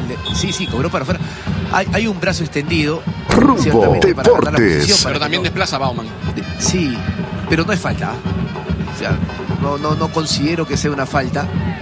Sí, cobró para afuera. Hay un brazo extendido. Rumbo Deportes. Pero también desplaza a Bauman. Sí, pero no es falta. O sea, no considero que sea una falta.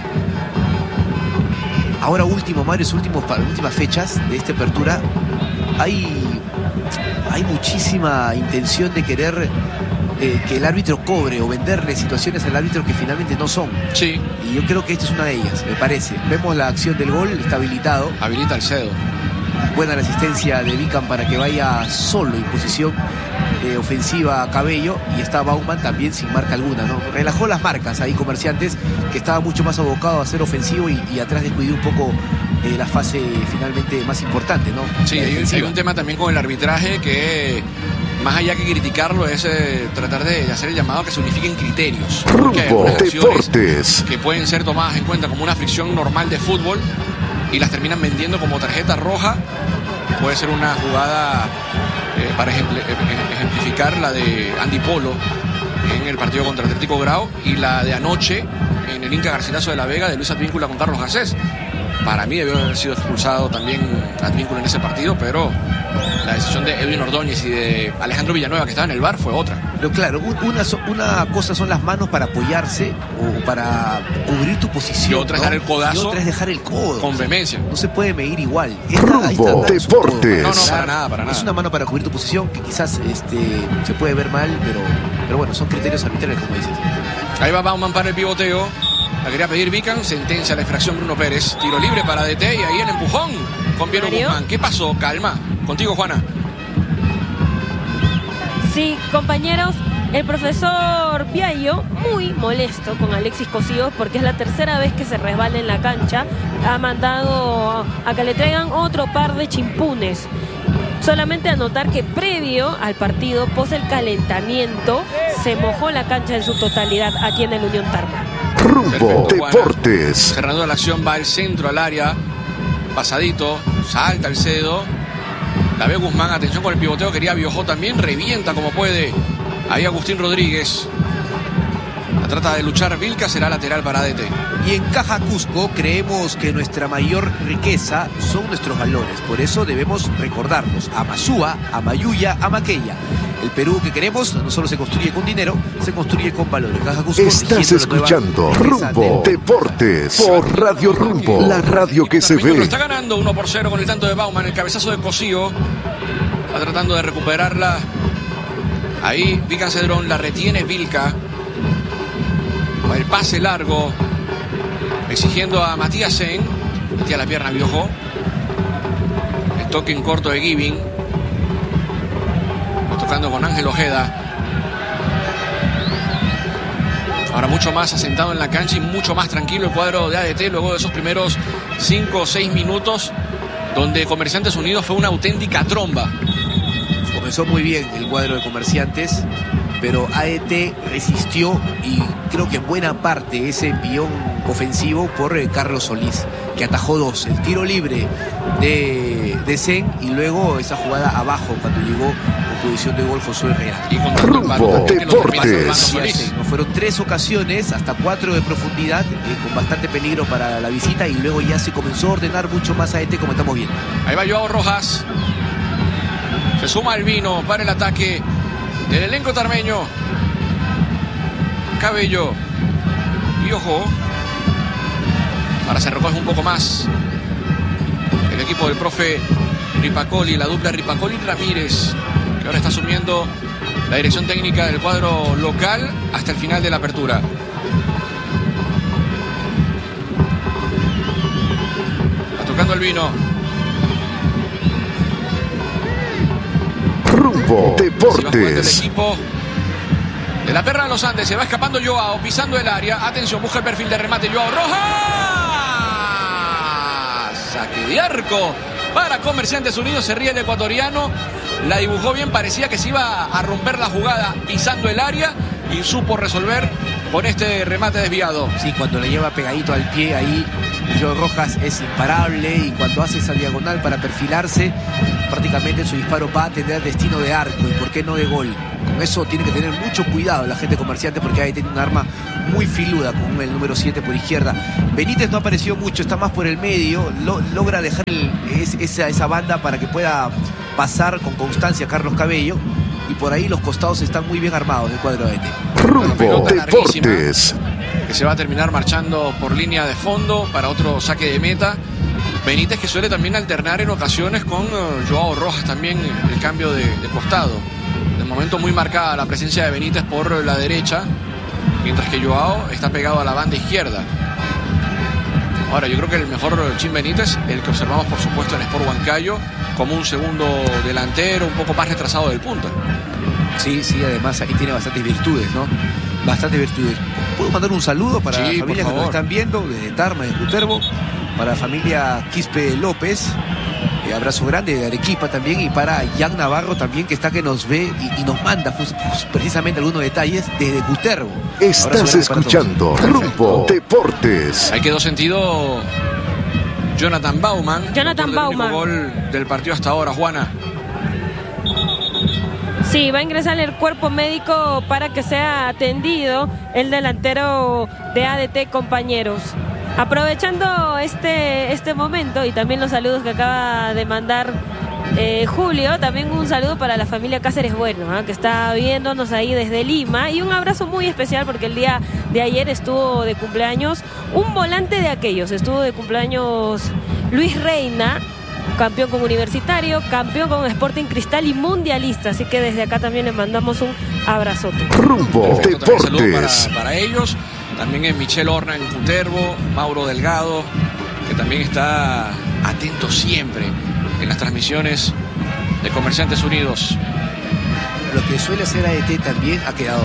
Ahora últimas fechas de esta apertura, hay muchísima intención de querer que el árbitro cobre o venderle situaciones al árbitro que finalmente no son. Sí. Y yo creo que esta es una de ellas, me parece. Vemos la acción del gol, está habilitado. Habilita el Cedo. Buena la asistencia de Vickham para que vaya solo en posición ofensiva a Cabello, y está Bauman también sin marca alguna, ¿no? Relajó las marcas ahí Comerciantes, que estaba mucho más abocado a ser ofensivo y atrás descuidó un poco la fase finalmente más importante, ¿no? Sí, hay un tema también con el arbitraje que, más allá que criticarlo, es tratar de hacer el llamado a que se unifiquen criterios. Rumbo Deportes. Que pueden ser tomadas en cuenta como una fricción normal de fútbol y las terminan vendiendo como tarjeta roja. Puede ser una jugada para ejemplificar la de Andy Polo en el partido contra Atlético Grau y la de anoche en el Inca Garcilaso de la Vega de Luis Advíncula con Carlos Garcés. Para mí debió haber sido expulsado también Advíncula en ese partido, pero la decisión de Edwin Ordóñez y de Alejandro Villanueva, que estaba en el VAR, fue otra. Pero claro, una cosa son las manos para apoyarse o para cubrir tu posición, y otra es dar el codazo. Y otra es dejar el codo. Con vehemencia. No se puede medir igual. Rumbo Deportes. No, para nada. Es una mano para cubrir tu posición que quizás se puede ver mal, pero bueno, son criterios arbitrales, como dices. Ahí va Bauman para el pivoteo. La quería pedir Vickham, sentencia la infracción Bruno Pérez. Tiro libre para DT y ahí el empujón con Piero Guzmán. ¿Qué pasó? Calma. Contigo, Juana. Sí, compañeros, el profesor Piaio, muy molesto con Alexis Cosío porque es la tercera vez que se resbala en la cancha. Ha mandado a que le traigan otro par de chimpunes. Solamente anotar que previo al partido, pos el calentamiento, se mojó la cancha en su totalidad aquí en el Unión Tarma. Rumbo Deportes. Cerrando la acción, va al centro, al área. Pasadito, salta el Cedo. La ve Guzmán, atención con el pivoteo, quería Biojó también, revienta como puede. Ahí Agustín Rodríguez. La trata de luchar Vilca, será lateral para DT. Y en Caja Cusco creemos que nuestra mayor riqueza son nuestros valores. Por eso debemos recordarlos. A Masúa, a Mayuya, a Maqueya. El Perú que queremos no solo se construye con dinero, se construye con valores. Caja Cusco. Estás escuchando Rumbo Deportes por Radio Rumbo, la radio que se ve. Está ganando 1-0 con el tanto de Bauman, el cabezazo de Cosío. Está tratando de recuperarla. Ahí Vickham Cedrón, la retiene Vilca. El pase largo, exigiendo a Matías Sen. Metía la pierna Biojó. El toque en corto de Giving. Tocando con Ángel Ojeda. Ahora mucho más asentado en la cancha y mucho más tranquilo el cuadro de ADT luego de esos primeros 5 o 6 minutos donde Comerciantes Unidos fue una auténtica tromba. Comenzó muy bien el cuadro de Comerciantes, pero ADT resistió y creo que en buena parte ese envión ofensivo por Carlos Solís, que atajó 2. El tiro libre de Sen y luego esa jugada abajo cuando llegó con posición de gol Josué Herrera. Y con Rumbo Deportes. Fueron 3 ocasiones, hasta 4 de profundidad, con bastante peligro para la visita, y luego ya se comenzó a ordenar mucho más ADT, como estamos viendo. Ahí va Joao Rojas. Se suma Albino para el ataque del elenco tarmeño. Cabello y ojo. Ahora se recoge un poco más el equipo del profe Ripacoli, la dupla Ripacoli-Ramírez, que ahora está asumiendo la dirección técnica del cuadro local hasta el final de la apertura. Está tocando el vino. Rumbo Deportes. El equipo de la Perla de los Andes. Se va escapando Joao, pisando el área. Atención, busca el perfil de remate Joao Rojas. Saque de arco para Comerciantes Unidos. Se ríe el ecuatoriano. La dibujó bien, parecía que se iba a romper la jugada pisando el área y supo resolver con este remate desviado. Sí, cuando le lleva pegadito al pie ahí, Joao Rojas es imparable, y cuando hace esa diagonal para perfilarse, prácticamente su disparo va a tener destino de arco y por qué no de gol, Con eso tiene que tener mucho cuidado la gente de Comerciantes, porque ahí tiene un arma muy filuda con el número 7 por izquierda. Benítez no apareció mucho, está más por el medio, logra dejar esa banda para que pueda pasar con constancia Carlos Cabello, y por ahí los costados están muy bien armados del cuadro de ADT. Rumbo Deportes, que se va a terminar marchando por línea de fondo para otro saque de meta. Benítez, que suele también alternar en ocasiones con Joao Rojas también el cambio de costado. De momento muy marcada la presencia de Benítez por la derecha, mientras que Joao está pegado a la banda izquierda. Ahora, yo creo que el mejor Chin Benítez, el que observamos por supuesto en Sport Huancayo, como un segundo delantero, un poco más retrasado del punta. Sí, además ahí tiene bastantes virtudes, ¿no? Bastantes virtudes. ¿Puedo mandar un saludo para la familia que nos están viendo, desde Tarma, de Cutervo, para la familia Quispe López, abrazo grande, de Arequipa también, y para Jan Navarro también, que está que nos ve y nos manda precisamente algunos detalles desde Cutervo. Estás escuchando Rumbo Deportes. Ahí quedó sentido Jonathan Bauman. Jonathan Bauman. El único gol del partido hasta ahora, Juana. Sí, va a ingresar el cuerpo médico para que sea atendido el delantero de ADT, compañeros. Aprovechando este momento y también los saludos que acaba de mandar Julio, también un saludo para la familia Cáceres Bueno, que está viéndonos ahí desde Lima, y un abrazo muy especial porque el día de ayer estuvo de cumpleaños un volante de aquellos, estuvo de cumpleaños Luis Reina, campeón con Universitario, campeón con Sporting Cristal y mundialista, así que desde acá también les mandamos un abrazote. Rumbo Deportes. Saludos para ellos. También en Michelle Horna en Cutervo, Mauro Delgado, que también está atento siempre en las transmisiones de Comerciantes Unidos. Lo que suele hacer ADT también ha quedado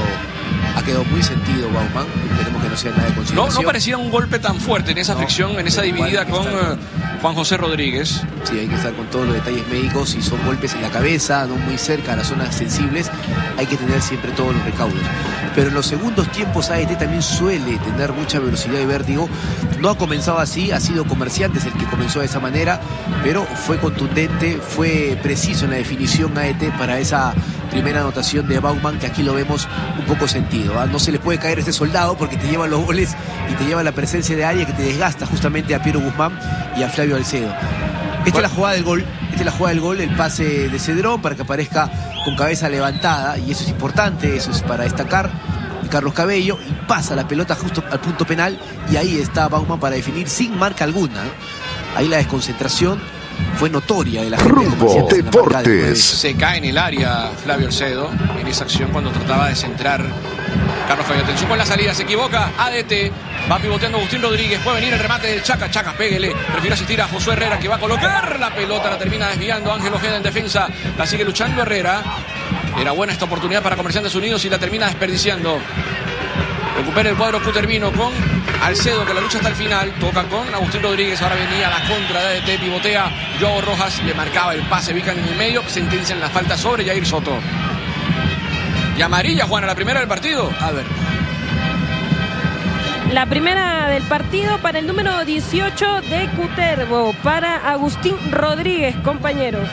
muy sentido, Bauman. Esperemos que no sea nada de consideración. No parecía un golpe tan fuerte en esa fricción, en esa dividida con Juan José Rodríguez. Sí, hay que estar con todos los detalles médicos. Si son golpes en la cabeza, no muy cerca a las zonas sensibles, hay que tener siempre todos los recaudos. Pero en los segundos tiempos ADT también suele tener mucha velocidad y vértigo. No ha comenzado así, ha sido Comerciantes el que comenzó de esa manera, pero fue contundente, fue preciso en la definición ADT para esa primera anotación de Bauman, que aquí lo vemos un poco sentido, ¿eh? No se le puede caer este soldado porque te lleva los goles y te lleva la presencia de área que te desgasta justamente a Piero Guzmán y a Flavio Alcedo. Esta es la jugada del gol, el pase de Cedrón para que aparezca con cabeza levantada, y eso es importante, eso es para destacar. Carlos Cabello, y pasa la pelota justo al punto penal, y ahí está Bauman para definir sin marca alguna. Ahí la desconcentración fue notoria de la gente. Rumbo Deportes. Se cae en el área Flavio Alcedo en esa acción cuando trataba de centrar Carlos Cabello. Atención con la salida, se equivoca ADT, va pivoteando Agustín Rodríguez, puede venir el remate del Chaca, péguele, prefiere asistir a Josué Herrera, que va a colocar la pelota, la termina desviando Ángel Ojeda en defensa, la sigue luchando Herrera. Era buena esta oportunidad para Comerciantes Unidos y la termina desperdiciando. Recupera el cuadro cutervino con Alcedo, que la lucha hasta el final. Toca con Agustín Rodríguez. Ahora venía la contra de ADT. Pivotea Joao Rojas. Le marcaba el pase. Vican en el medio. Sentencian la falta sobre Jair Soto. Y amarilla, Juana, la primera del partido. A ver. La primera del partido para el número 18 de Cutervo. Para Agustín Rodríguez, compañeros.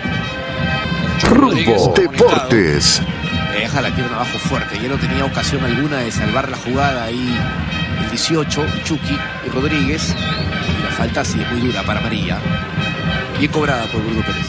Rumbo Deportes. Deja la pierna abajo fuerte. Ya no tenía ocasión alguna de salvar la jugada ahí el 18, Chucky y Rodríguez. Y la falta sí es muy dura para amarilla. Bien cobrada por Bruno Pérez.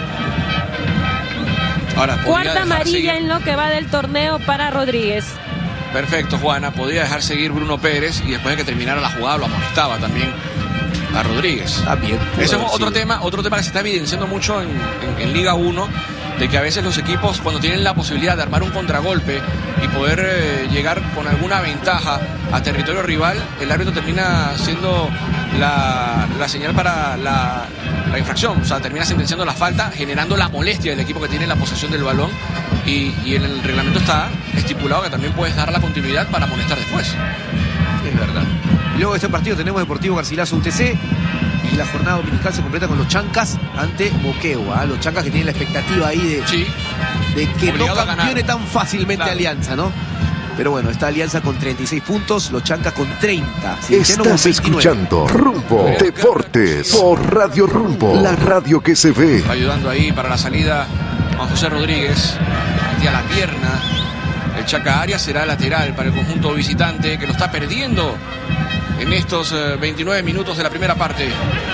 Ahora, cuarta amarilla en lo que va del torneo para Rodríguez. Perfecto, Juana. Podía dejar seguir Bruno Pérez y después de que terminara la jugada lo amonestaba también a Rodríguez. Bien. Ese es otro tema que se está evidenciando mucho en Liga 1, de que a veces los equipos, cuando tienen la posibilidad de armar un contragolpe y poder llegar con alguna ventaja a territorio rival, el árbitro termina siendo la señal para la infracción, o sea, termina sentenciando la falta, generando la molestia del equipo que tiene la posesión del balón, y en el reglamento está estipulado que también puedes dar la continuidad para amonestar después. Es verdad. Y luego de este partido tenemos Deportivo Garcilaso UTC, y la jornada dominical se completa con los Chancas ante Moquegua, los Chancas que tienen la expectativa ahí de que no campeone tan fácilmente, claro, Alianza, ¿no? Pero bueno, esta Alianza con 36 puntos, los Chancas con 30. Estás escuchando Rumbo Deportes por Radio Rumbo, la radio que se ve. Ayudando ahí para la salida Juan José Rodríguez. metía la pierna. El Chaca Arias será lateral para el conjunto visitante, que lo está perdiendo en estos 29 minutos de la primera parte.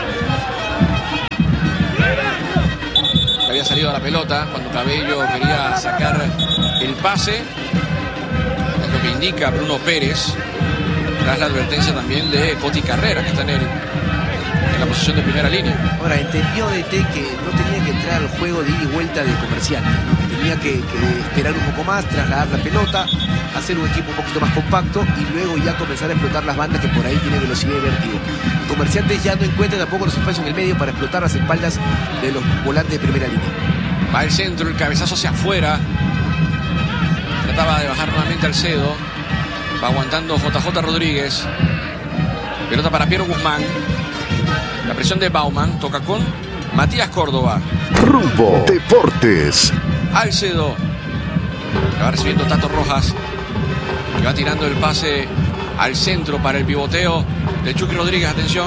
Había salido a la pelota cuando Cabello quería sacar el pase. Es lo que indica Bruno Pérez, tras la advertencia también de Coti Carrera, que está en la posición de primera línea. Ahora, entendió DT que no tenía que entrar al juego de ida y vuelta de Comerciante, que tenía que esperar un poco más, trasladar la pelota, hacer un equipo un poquito más compacto y luego ya comenzar a explotar las bandas, que por ahí tiene velocidad y vértigo. Comerciantes ya no encuentra tampoco los espacios en el medio para explotar las espaldas de los volantes de primera línea. Va el centro, el cabezazo hacia afuera. Trataba de bajar nuevamente Alcedo. Va aguantando JJ Rodríguez. Pelota para Piero Guzmán. La presión de Bauman. Toca con Matías Córdoba. Rumbo Deportes. Alcedo. La va recibiendo Tato Rojas, que va tirando el pase al centro para el pivoteo de Chucky Rodríguez. Atención.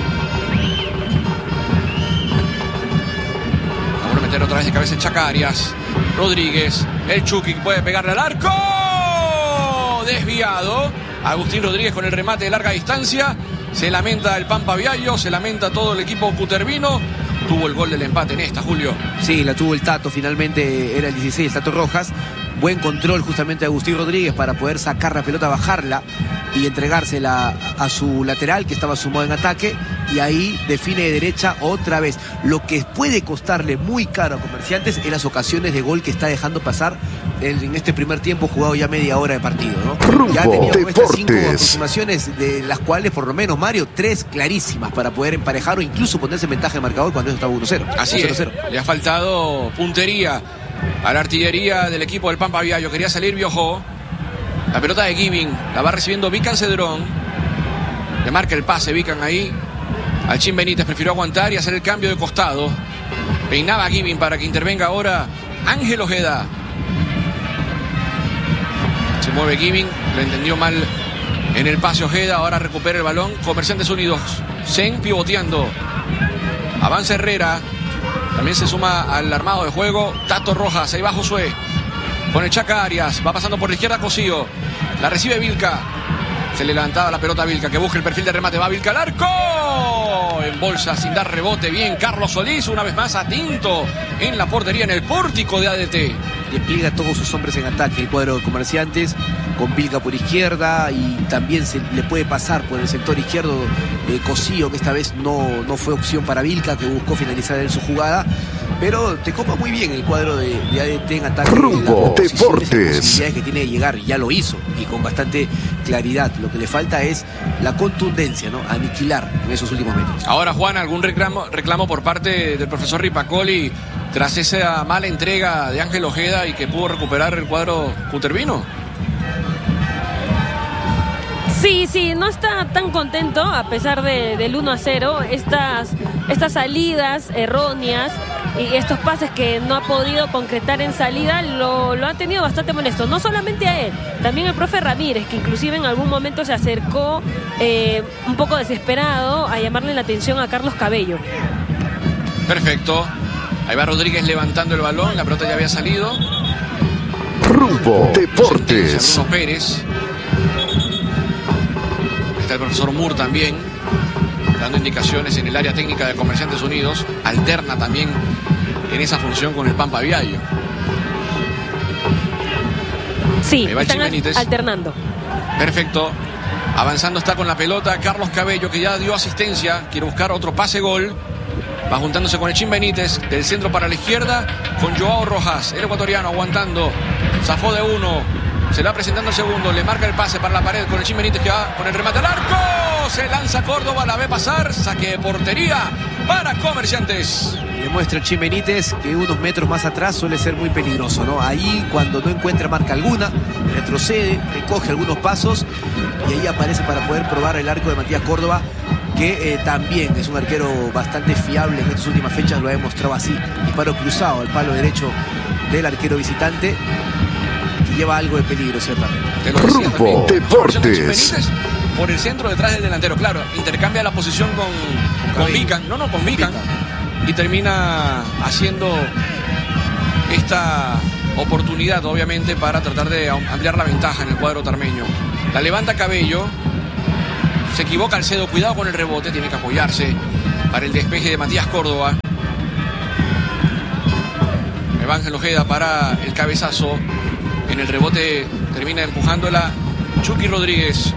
Vamos a meter otra vez de cabeza el Chaca Arias. Rodríguez. El Chucky puede pegarle al arco. Desviado. Agustín Rodríguez con el remate de larga distancia. Se lamenta el Pampa Viallo. Se lamenta todo el equipo cutervino. Tuvo el gol del empate en esta, Julio. Sí, la tuvo el Tato. Finalmente era el 16, el Tato Rojas. Buen control justamente de Agustín Rodríguez para poder sacar la pelota, bajarla y entregársela a su lateral, que estaba sumado en ataque, y ahí define de derecha otra vez. Lo que puede costarle muy caro a Comerciantes es las ocasiones de gol que está dejando pasar en este primer tiempo, jugado ya media hora de partido, ¿no? Rumbo Ya ha tenido estas 5 Deportes. aproximaciones, de las cuales por lo menos Mario 3 clarísimas para poder emparejar o incluso ponerse en ventaja de marcador cuando eso estaba 1-0. Así es. Le ha faltado puntería a la artillería del equipo del Pampa Viallo. Quería salir Biojó. La pelota de Giving la va recibiendo Vican Cedrón. Le marca el pase Vican ahí. Al Chin Benítez prefirió aguantar y hacer el cambio de costado. Peinaba a Giving para que intervenga ahora Ángel Ojeda. Se mueve Giving. Lo entendió mal en el pase Ojeda. Ahora recupera el balón. Comerciantes Unidos. Zen pivoteando. Avanza Herrera. También se suma al armado de juego Tato Rojas. Ahí va Josué con el Chaca Arias. Va pasando por la izquierda Cosío. La recibe Vilca. Se le levantaba la pelota a Vilca, que busca el perfil de remate. Va Vilca al arco. En bolsa sin dar rebote. Bien Carlos Solís. Una vez más a Tinto en la portería, en el pórtico de ADT. Despliega a todos sus hombres en ataque el cuadro de Comerciantes, con Vilca por izquierda, y también se le puede pasar por el sector izquierdo Cosío, que esta vez no fue opción para Vilca, que buscó finalizar en su jugada. Pero te copa muy bien el cuadro de ADT en ataque. Rumbo Las posiciones y Deportes. posibilidades que tiene de llegar, y ya lo hizo, y con bastante claridad. Lo que le falta es la contundencia, ¿no? Aniquilar en esos últimos metros. Ahora, Juan, ¿algún reclamo por parte del profesor Ripacoli tras esa mala entrega de Ángel Ojeda y que pudo recuperar el cuadro cutervino? Sí, no está tan contento a pesar del 1-0. Estas salidas erróneas y estos pases que no ha podido concretar en salida lo ha tenido bastante molesto. No solamente a él, también el profe Ramírez, que inclusive en algún momento se acercó un poco desesperado a llamarle la atención a Carlos Cabello. Perfecto. Ahí va Rodríguez levantando el balón. La pelota ya había salido. Rumbo Deportes. Bruno Pérez. Está el profesor Moore también, dando indicaciones en el área técnica de Comerciantes Unidos. Alterna también en esa función con el Pampa Viallo. Sí, Ahí va están Chin Benítez. alternando. Perfecto. Avanzando está con la pelota Carlos Cabello, que ya dio asistencia. Quiere buscar otro pase-gol. Va juntándose con el Chin Benítez. Del centro para la izquierda con Joao Rojas. El ecuatoriano aguantando. Zafó de uno. Se le va presentando el segundo. Le marca el pase para la pared con el Chin Benítez, que va con el remate al arco. Se lanza Córdoba. La ve pasar. Saque de portería para Comerciantes. Y demuestra el Chin Benítez que unos metros más atrás suele ser muy peligroso, ¿no? Ahí, cuando no encuentra marca alguna, retrocede, recoge algunos pasos y ahí aparece para poder probar el arco de Matías Córdoba, que también es un arquero bastante fiable en estas últimas fechas. Lo ha demostrado así. Disparo cruzado al palo derecho del arquero visitante, que lleva algo de peligro, ciertamente. Te lo decía Rumbo también. Deportes. Chin Benítez por el centro detrás del delantero. Claro, intercambia la posición con Vican. Con Vican. Y termina haciendo oportunidad, obviamente, para tratar de ampliar la ventaja en el cuadro tarmeño. La levanta Cabello. Se equivoca Alcedo, cuidado con el rebote, tiene que apoyarse para el despeje de Matías Córdoba. Evángel Ojeda para el cabezazo. En el rebote termina empujándola Chucky Rodríguez,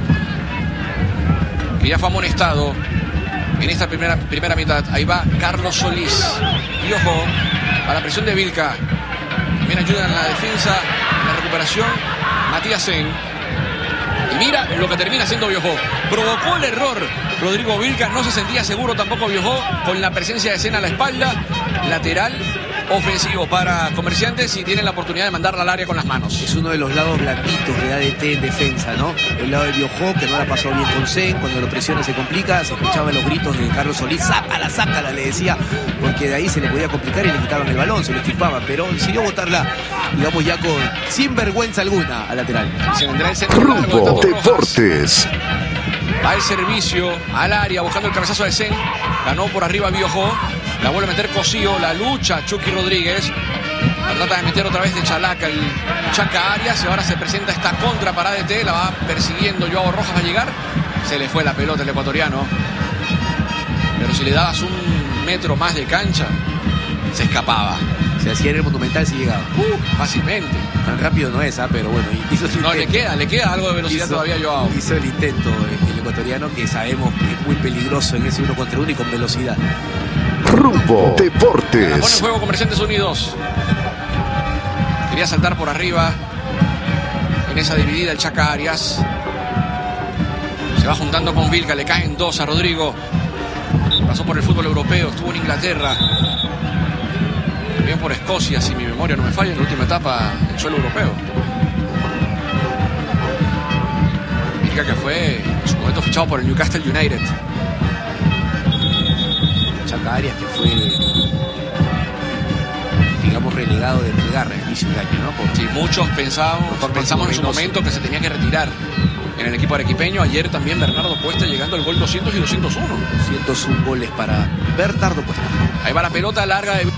que ya fue amonestado en esta primera mitad. Ahí va Carlos Solís. Y ojo a la presión de Vilca. También ayuda en la defensa, en la recuperación Matías Sen. Y mira lo que termina haciendo Biojó. Provocó el error Rodrigo Vilca. No se sentía seguro tampoco Biojó con la presencia de Sen a la espalda. Lateral ofensivo para Comerciantes y tienen la oportunidad de mandarla al área con las manos. Es uno de los lados blanditos de ADT en defensa, ¿no? El lado de Biojó, que no la pasó bien con Sen, cuando lo presiona se complica, se escuchaban los gritos de Carlos Solís, sácala, le decía, porque de ahí se le podía complicar y le quitaban el balón, se lo estripaban, pero decidió botarla, digamos ya sin vergüenza alguna al lateral. Se vendrá el centro Rumbo Deportes. Va el servicio al área buscando el cabezazo de Sen. Ganó por arriba Biojó. La vuelve a meter Cosío, la lucha Chucky Rodríguez. La trata de meter otra vez de Chalaca el Chaca Arias. Y ahora se presenta esta contra para ADT. La va persiguiendo Joao Rojas, va a llegar. Se le fue la pelota al ecuatoriano. Pero si le dabas un metro más de cancha, se escapaba. Se hacía en el Monumental si llegaba. Fácilmente. Tan rápido no es, pero bueno, hizo su no, intento. le queda algo de velocidad todavía Joao. Hizo el intento el ecuatoriano, que sabemos que es muy peligroso en ese 1 contra 1 y con velocidad. Rumbo Deportes. La pone en juego Comerciantes Unidos. Quería saltar por arriba en esa dividida el Chaca Arias. Se va juntando con Vilca, le caen dos a Rodrigo. Pasó por el fútbol europeo, estuvo en Inglaterra, también por Escocia, si mi memoria no me falla, en la última etapa en suelo europeo. Vilca, que fue en su momento fichado por el Newcastle United. Chaca Arias, que fue, digamos, relegado de Melgar en el inicio del año, ¿no? Sí, muchos pensamos en su momento que se tenía que retirar en el equipo arequipeño. Ayer también Bernardo Cuesta llegando al gol 200 y 201. 201 goles para Bernardo Cuesta. Ahí va la pelota larga de...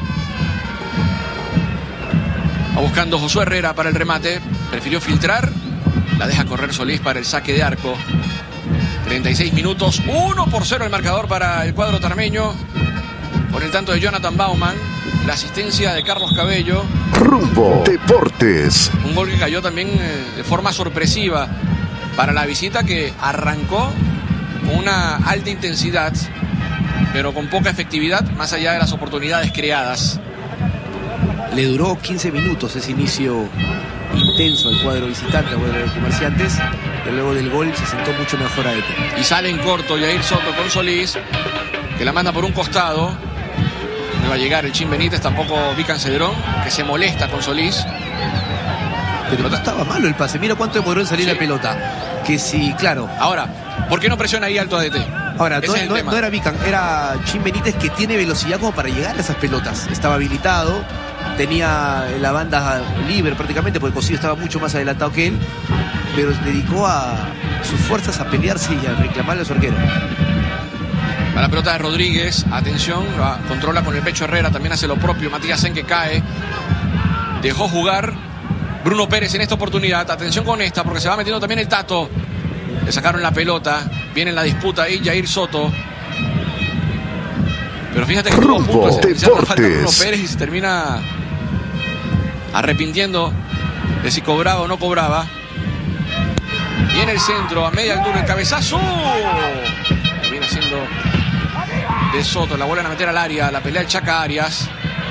Va buscando Josué Herrera para el remate. Prefirió filtrar. La deja correr Solís para el saque de arco. 36 minutos. 1-0 el marcador para el cuadro tarmeño. Con el tanto de Jonathan Bauman. La asistencia de Carlos Cabello. Rumbo Deportes. Un gol que cayó también de forma sorpresiva para la visita, que arrancó con una alta intensidad, pero con poca efectividad, más allá de las oportunidades creadas. Le duró 15 minutos ese inicio intenso al cuadro visitante, al cuadro de Comerciantes, pero luego del gol se sentó mucho mejor a ETE. Y sale en corto Yair Soto con Solís, que la manda por un costado. No va a llegar el Chin Benítez, tampoco Vican Cedrón, que se molesta con Solís. Pero no estaba malo el pase. Mira cuánto demoró en salir la pelota. Que sí, claro. Ahora, ¿por qué no presiona ahí alto ADT? Ahora, no era Vican, era Chin Benítez, que tiene velocidad como para llegar a esas pelotas. Estaba habilitado, tenía la banda libre prácticamente, porque Cosío estaba mucho más adelantado que él, pero dedicó a sus fuerzas a pelearse y a reclamarle a su arquero. A la pelota de Rodríguez, atención, controla con el pecho Herrera, también hace lo propio Matías Sen, que cae. Dejó jugar Bruno Pérez en esta oportunidad. Atención con esta, porque se va metiendo también el Tato. Le sacaron la pelota. Viene en la disputa ahí Yair Soto. Pero fíjate que tuvo puntos. Se hace falta Bruno Pérez y se termina arrepintiendo de si cobraba o no cobraba. Viene el centro a media altura, el cabezazo. Viene haciendo de Soto. La vuelven a meter al área. La pelea el Chaca Arias.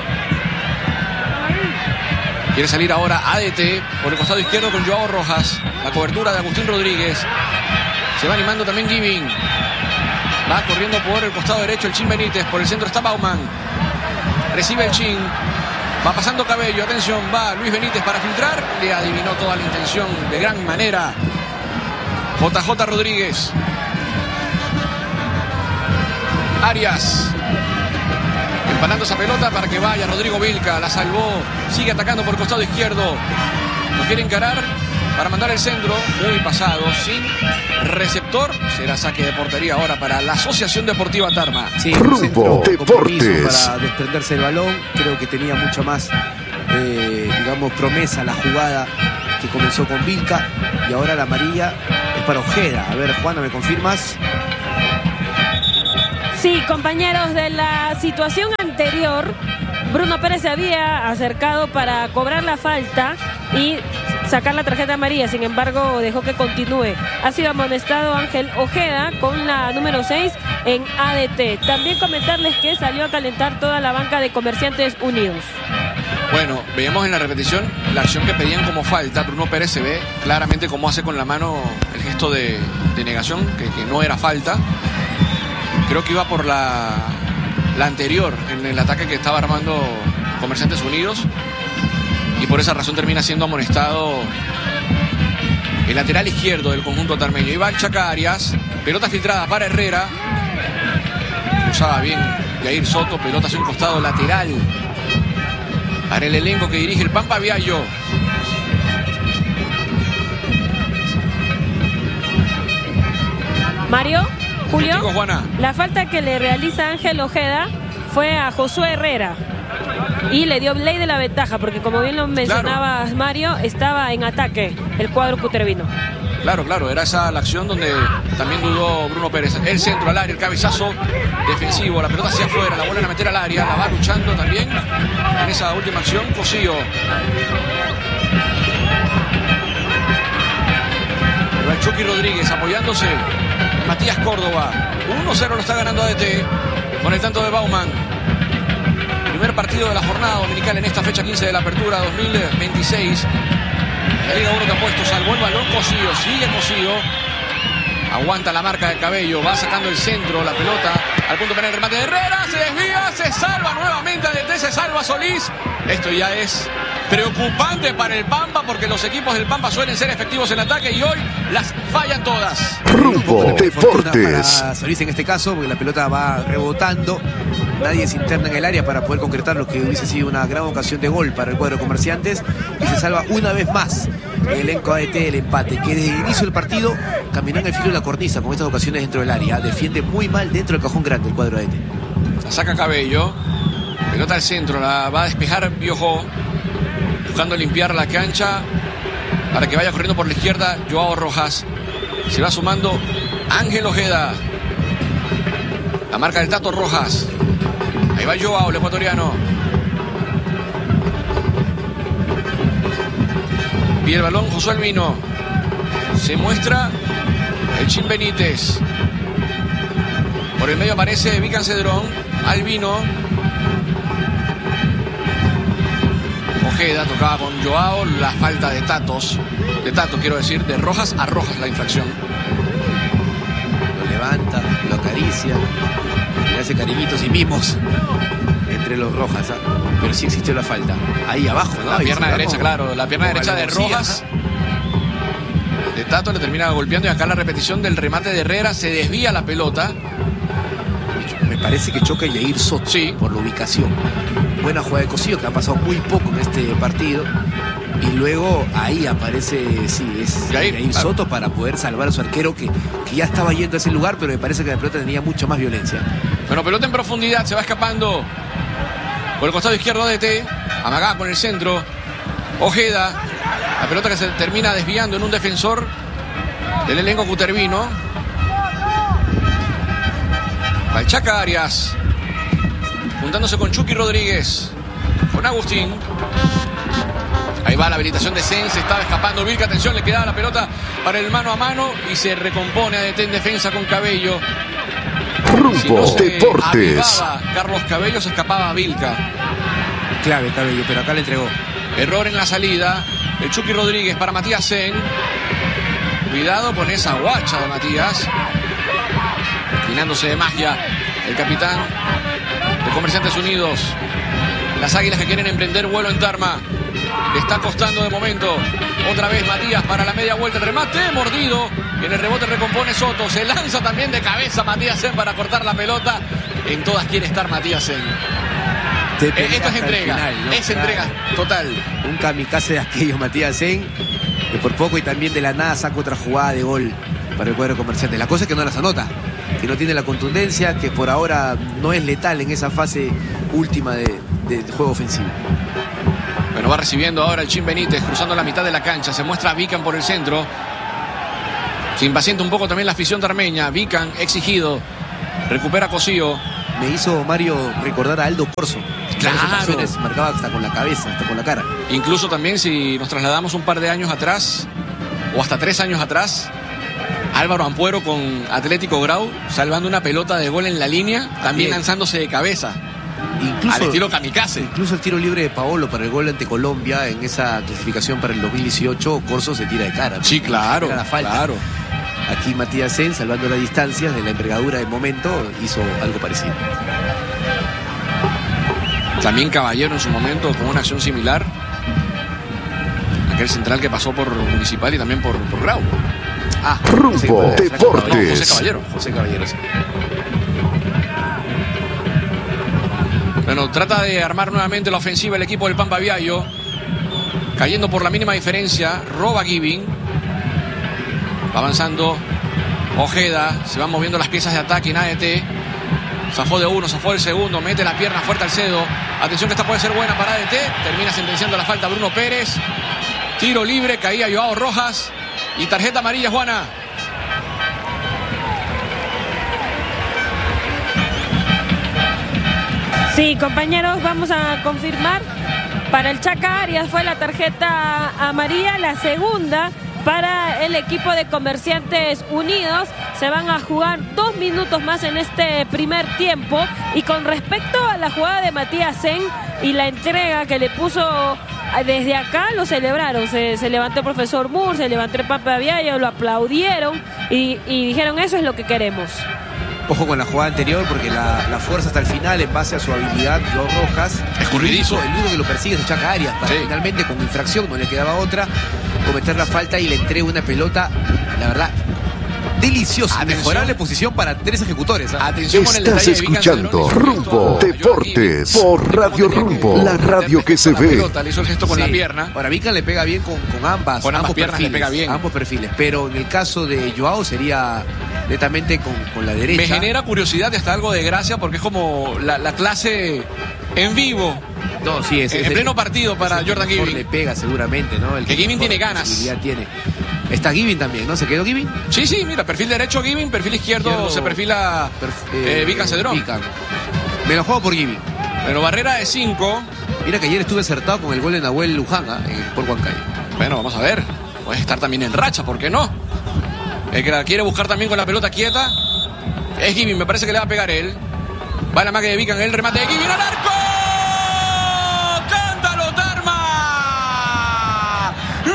Quiere salir ahora ADT por el costado izquierdo con Joao Rojas. La cobertura de Agustín Rodríguez. Se va animando también Giving. Va corriendo por el costado derecho el Chin Benítez. Por el centro está Bauman. Recibe el Chin. Va pasando Cabello. Atención, va Luis Benítez para filtrar. Le adivinó toda la intención de gran manera JJ Rodríguez. Arias. Empanando esa pelota para que vaya Rodrigo Vilca. La salvó. Sigue atacando por el costado izquierdo. Lo quiere encarar para mandar el centro. Muy pasado. Sin receptor. Será saque de portería ahora para la Asociación Deportiva Tarma. Sí, Rumbo Deportes. Para desprenderse del balón. Creo que tenía mucho más, digamos, promesa la jugada que comenzó con Vilca, y ahora la amarilla es para Ojeda. A ver, Juana, ¿me confirmas? Sí, compañeros, de la situación anterior, Bruno Pérez se había acercado para cobrar la falta y sacar la tarjeta amarilla, sin embargo dejó que continúe. Ha sido amonestado Ángel Ojeda con la número 6 en ADT. También comentarles que salió a calentar toda la banca de Comerciantes Unidos. Bueno, veíamos en la repetición la acción que pedían como falta. Bruno Pérez se ve claramente cómo hace con la mano el gesto de negación, que no era falta. Creo que iba por la anterior en el ataque que estaba armando Comerciantes Unidos, y por esa razón termina siendo amonestado el lateral izquierdo del conjunto tarmeño. Iván Chaca Arias, pelota filtrada para Herrera, usaba bien Yair Soto, pelota hacia un costado lateral para el elenco que dirige el Pampa Viallo. Mario, Julio, Contigo, Juana. La falta que le realiza Ángel Ojeda fue a Josué Herrera y le dio ley de la ventaja, porque como bien lo mencionabas, claro, Mario, estaba en ataque el cuadro cutervino. Claro, era esa la acción donde también dudó Bruno Pérez. El centro al área, el cabezazo defensivo, la pelota hacia afuera, la vuelven a meter al área, la va luchando también en esa última acción Cosío. El Chucky Rodríguez apoyándose en Matías Córdoba. 1-0 lo está ganando ADT con el tanto de Bauman. Primer partido de la jornada dominical en esta fecha 15 de la apertura 2026. La Liga 1 que ha puesto, salvó el balón Cosío, sigue Cosío, aguanta la marca de Cabello, va sacando el centro, la pelota al punto penal, el remate de Herrera, se desvía, se salva nuevamente ADT, se salva Solís. Esto ya es preocupante para el Pampa, porque los equipos del Pampa suelen ser efectivos en ataque y hoy las fallan todas. Rumbo Deportes. Para Solís en este caso, porque la pelota va rebotando, nadie se interna en el área para poder concretar lo que hubiese sido una gran ocasión de gol para el cuadro de Comerciantes, y se salva una vez más el elenco ADT del empate, que desde el inicio del partido caminó en el filo de la cornisa con estas ocasiones dentro del área. Defiende muy mal dentro del cajón grande el cuadro ADT. La saca Cabello, pelota al centro, la va a despejar Biojó, buscando limpiar la cancha para que vaya corriendo por la izquierda Joao Rojas. Se va sumando Ángel Ojeda, la marca del Tato Rojas. Ahí va Joao, el ecuatoriano. Pide el balón Josué Albino. Se muestra el Chin Benítez. Por el medio aparece Vican Cedrón. Albino. Ojeda tocaba con Joao. La falta de Tatos. De Tato, quiero decir. De Rojas a Rojas la infracción. Lo levanta, lo acaricia, le hace cariñitos y mimos entre los Rojas, ¿eh? Pero sí existió la falta. Ahí abajo, ¿no? La Ahí pierna derecha, como, claro. La pierna derecha de García, Rojas. De Tato le termina golpeando, y acá la repetición del remate de Herrera. Se desvía la pelota. Me parece que choca Yair Soto, sí, por la ubicación. Buena jugada de Cosío, que ha pasado muy poco en este partido. Y luego ahí aparece, sí, es Yair Soto, para poder salvar a su arquero, que ya estaba yendo a ese lugar, pero me parece que la pelota tenía mucha más violencia. Bueno, pelota en profundidad, se va escapando por el costado izquierdo de DT, amagada con el centro. Ojeda, la pelota que se termina desviando en un defensor del elenco cutervino. Valchaca Arias, juntándose con Chucky Rodríguez, con Agustín. Ahí va la habilitación de Sen, se estaba escapando Vilca, atención, le quedaba la pelota para el mano a mano y se recompone ADT en defensa con Cabello. Rumbo Si no se Deportes. avivaba Carlos Cabello, se escapaba Vilca. Clave Cabello, pero acá le entregó. Error en la salida, el Chucky Rodríguez para Matías Sen. Cuidado con esa guacha de Matías. Inclinándose de magia el capitán de Comerciantes Unidos. Las Águilas que quieren emprender vuelo en Tarma. Le está costando de momento. Otra vez Matías para la media vuelta. El remate mordido. Y en el rebote recompone Soto. Se lanza también de cabeza Matías Sen para cortar la pelota. En todas quiere estar Matías Sen. Esto es entrega. Final, ¿no? Es entrega total. Un kamikaze de aquellos Matías Sen, que por poco y también de la nada saca otra jugada de gol para el cuadro Comerciante. La cosa es que no las anota, que no tiene la contundencia, que por ahora no es letal en esa fase última del juego ofensivo. Bueno, va recibiendo ahora el Chin Benítez, cruzando la mitad de la cancha. Se muestra Vican por el centro. Se impacienta un poco también la afición de Armeña. Vican exigido. Recupera Cosío. Me hizo Mario recordar a Aldo Corso. Claro. En ocasiones marcaba hasta con la cabeza, hasta con la cara. Incluso también si nos trasladamos un par de años atrás, o hasta 3 años atrás, Álvaro Ampuero con Atlético Grau, salvando una pelota de gol en la línea, también lanzándose de cabeza. Incluso, al estilo kamikaze. Incluso el tiro libre de Paolo para el gol ante Colombia en esa clasificación para el 2018, Corso se tira de cara. Sí, claro. Era la falta. Claro. Aquí Matías Sen, salvando las distancias de la envergadura del momento, hizo algo parecido. También Caballero en su momento con una acción similar. Aquel central que pasó por Municipal y también por Grau. Rumbo Deportes. José Caballero. José Caballero, sí. Bueno, trata de armar nuevamente la ofensiva el equipo del Pampa Viallo. Cayendo por la mínima diferencia. Roba Giving. Va avanzando Ojeda. Se van moviendo las piezas de ataque en ADT. Zafó de uno, zafó del segundo. Mete la pierna fuerte al Cedo. Atención que esta puede ser buena para ADT. Termina sentenciando la falta Bruno Pérez. Tiro libre. Caía Joao Rojas. Y tarjeta amarilla, Juana. Sí, compañeros, vamos a confirmar. Para el Chaca Arias fue la tarjeta amarilla, la segunda para el equipo de Comerciantes Unidos. Se van a jugar 2 minutos más en este primer tiempo. Y con respecto a la jugada de Matías Sen y la entrega que le puso desde acá, lo celebraron. Se levantó el profesor Moore, se levantó el Pampa Viallo, lo aplaudieron y dijeron: eso es lo que queremos. Ojo con la jugada anterior, porque la fuerza hasta el final en base a su habilidad. Joao Rojas, escurridizo. El único que lo persigue es Chaca Arias, para finalmente con infracción, no le quedaba otra, cometer la falta y le entrega una pelota, la verdad, deliciosa. Atención. Mejorable posición para 3 ejecutores. Atención con el Estás detalle de Vican escuchando Cedrón. Rumbo Deportes por Radio Rumbo, la radio que se La ve. pelota, le hizo el gesto con la pierna. Ahora, Vican le pega bien con ambas. Con ambas piernas perfiles, le pega bien. Ambos perfiles. Pero en el caso de Joao sería netamente con la derecha. Me genera curiosidad y hasta algo de gracia porque es como la clase en vivo. No, sí, en pleno partido para Jordan Giving. Le pega seguramente, ¿no? El que Giving tiene ganas. Tiene. Está Giving también, ¿no? ¿Se quedó Giving? Sí, mira, perfil derecho Giving, perfil izquierdo se perfila Vican Cedrón. Me lo juego por Giving. Pero barrera de 5. Mira que ayer estuve acertado con el gol de Nahuel Luján por Huancayo. Bueno, vamos a ver. Puede estar también en racha, ¿por qué no? El que la quiere buscar también con la pelota quieta es Giving, me parece que le va a pegar él. Va la magia de Vican, el remate de Giving al arco. ¡Cántalo, Tarma!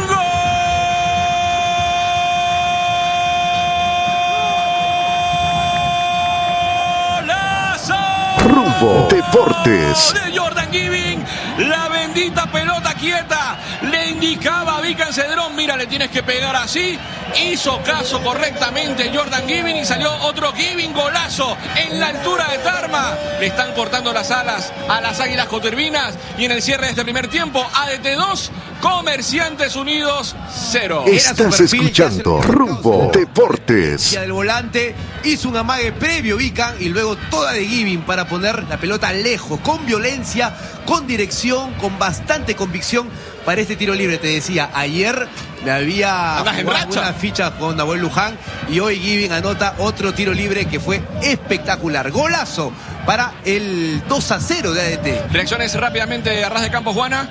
¡Golazo! Rumbo Deportes. De Jordan Giving, la bendita pelota quieta. Le indicaba a Vican Cedrón: mira, le tienes que pegar así. Hizo caso correctamente Jordan Giving y salió otro Giving, golazo en la altura de Tarma. Le están cortando las alas a las Águilas Coturbinas. Y en el cierre de este primer tiempo, ADT 2, Comerciantes Unidos 0. Estás escuchando Rumbo Deportes. Del volante hizo un amague previo Vican y luego toda de Giving para poner la pelota lejos, con violencia, con dirección, con bastante convicción para este tiro libre. Te decía, ayer me había jugado una ficha con Nahuel Luján y hoy Giving anota otro tiro libre que fue espectacular. Golazo para el 2-0 de ADT. Reacciones rápidamente a ras de campo, Juana.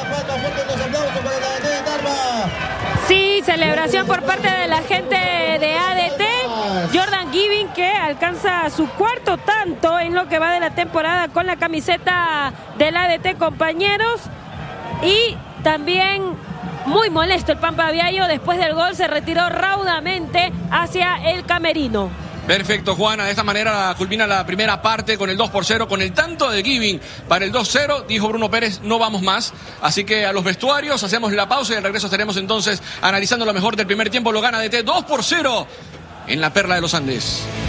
Sí, celebración por parte de la gente de ADT. Jordan Giving, que alcanza su 4º tanto en lo que va de la temporada con la camiseta del ADT, compañeros. Y también muy molesto el Pampa Viallo. Después del gol se retiró raudamente hacia el camerino. Perfecto, Juana. De esta manera culmina la primera parte con el 2-0, con el tanto de Giving para el 2-0. Dijo Bruno Pérez: no vamos más. Así que a los vestuarios hacemos la pausa y al regreso estaremos entonces analizando lo mejor del primer tiempo. Lo gana DT 2-0 en la Perla de los Andes.